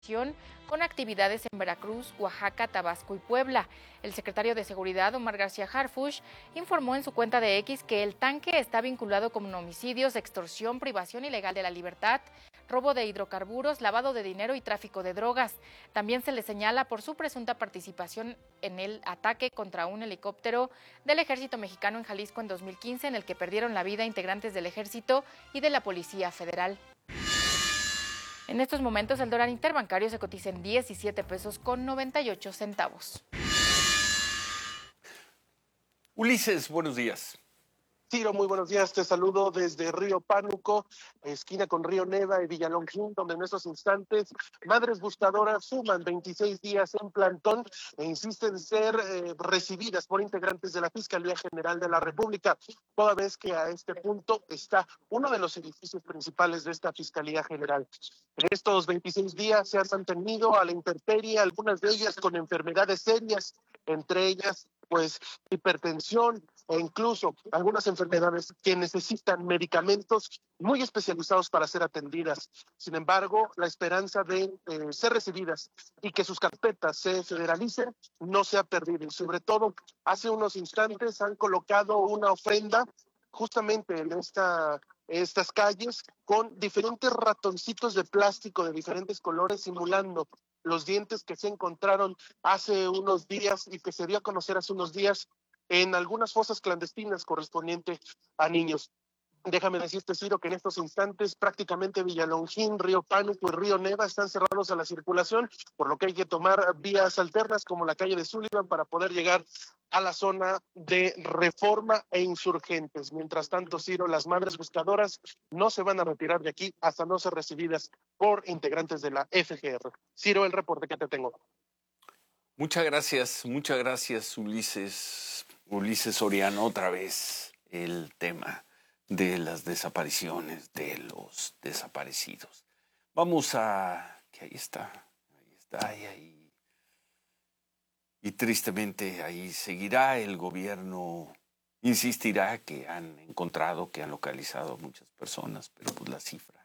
con actividades en Veracruz, Oaxaca, Tabasco y Puebla. El secretario de Seguridad, Omar García Harfuch, informó en su cuenta de X que el tanque está vinculado con homicidios, extorsión, privación ilegal de la libertad, robo de hidrocarburos, lavado de dinero y tráfico de drogas. También se le señala por su presunta participación en el ataque contra un helicóptero del Ejército Mexicano en Jalisco en 2015, en el que perdieron la vida integrantes del Ejército y de la Policía Federal. En estos momentos el dólar interbancario se cotiza en 17 pesos con 98 centavos. Ulises, buenos días. Ciro, muy buenos días. Te saludo desde Río Pánuco, esquina con Río Neva y Villalongín, donde en estos instantes madres buscadoras suman 26 días en plantón e insisten ser recibidas por integrantes de la Fiscalía General de la República, toda vez que a este punto está uno de los edificios principales de esta Fiscalía General. En estos 26 días se han mantenido a la intemperie, algunas de ellas con enfermedades serias, entre ellas pues hipertensión e incluso algunas enfermedades que necesitan medicamentos muy especializados para ser atendidas. Sin embargo, la esperanza de ser recibidas y que sus carpetas se federalicen no se ha perdido. Y sobre todo, hace unos instantes han colocado una ofrenda justamente en estas calles con diferentes ratoncitos de plástico de diferentes colores simulando los dientes que se encontraron hace unos días y que se dio a conocer hace unos días en algunas fosas clandestinas correspondientes a niños. Déjame decirte, Ciro, que en estos instantes prácticamente Villalongín, Río Pánuco y Río Neva están cerrados a la circulación, por lo que hay que tomar vías alternas como la calle de Sullivan para poder llegar a la zona de Reforma e Insurgentes. Mientras tanto, Ciro, las madres buscadoras no se van a retirar de aquí hasta no ser recibidas por integrantes de la FGR. Ciro, el reporte que te tengo. Muchas gracias, Ulises Soriano, otra vez el tema de las desapariciones, de los desaparecidos. Vamos a... que ahí está. Y tristemente ahí seguirá. El gobierno insistirá que han encontrado, que han localizado a muchas personas, pero pues la cifra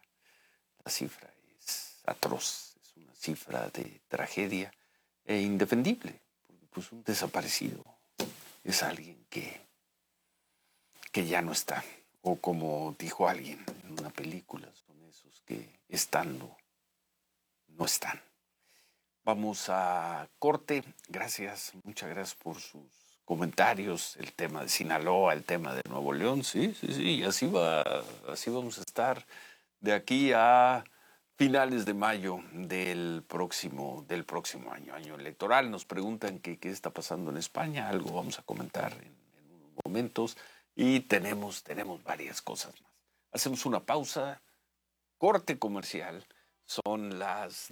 es atroz, es una cifra de tragedia e indefendible. Pues un desaparecido es alguien que ya no está. O como dijo alguien en una película, son esos que estando no están. Vamos a corte. Gracias, muchas gracias por sus comentarios. El tema de Sinaloa, el tema de Nuevo León, sí, así vamos a estar de aquí a finales de mayo del próximo año electoral. Nos preguntan qué está pasando en España, algo vamos a comentar en unos momentos. Y tenemos varias cosas más. Hacemos una pausa, corte comercial. Son las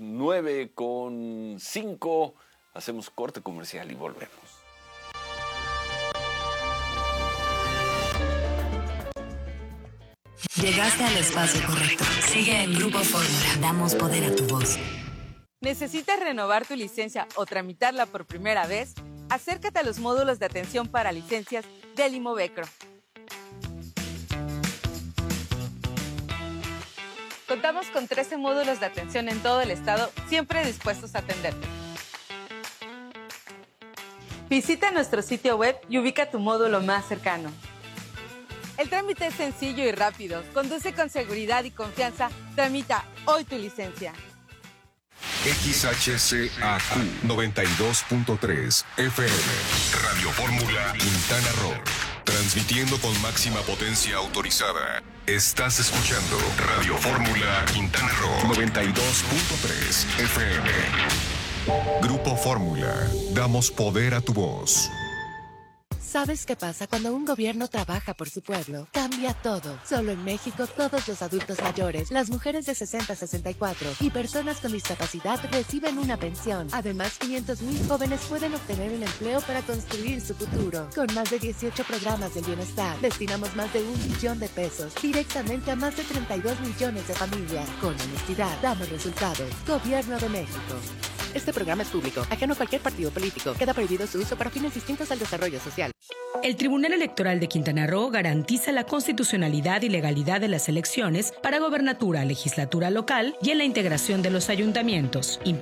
9:05. Hacemos corte comercial y volvemos. Llegaste al espacio correcto. Sigue en Grupo Fórmula. Damos poder a tu voz. ¿Necesitas renovar tu licencia o tramitarla por primera vez? Acércate a los módulos de atención para licencias del Imovecro. Contamos con 13 módulos de atención en todo el estado, siempre dispuestos a atenderte. Visita nuestro sitio web y ubica tu módulo más cercano. El trámite es sencillo y rápido. Conduce con seguridad y confianza. Tramita hoy tu licencia. XHCAQ 92.3 FM Radio Fórmula Quintana Roo. Transmitiendo con máxima potencia autorizada. Estás escuchando Radio Fórmula Quintana Roo 92.3 FM. Grupo Fórmula. Damos poder a tu voz. ¿Sabes qué pasa cuando un gobierno trabaja por su pueblo? Cambia todo. Solo en México, todos los adultos mayores, las mujeres de 60 a 64 y personas con discapacidad reciben una pensión. Además, 500,000 jóvenes pueden obtener un empleo para construir su futuro. Con más de 18 programas del bienestar, destinamos más de 1 billón de pesos directamente a más de 32 millones de familias. Con honestidad, damos resultados. Gobierno de México. Este programa es público, ajeno a cualquier partido político. Queda prohibido su uso para fines distintos al desarrollo social. El Tribunal Electoral de Quintana Roo garantiza la constitucionalidad y legalidad de las elecciones para gobernatura, legislatura local y en la integración de los ayuntamientos.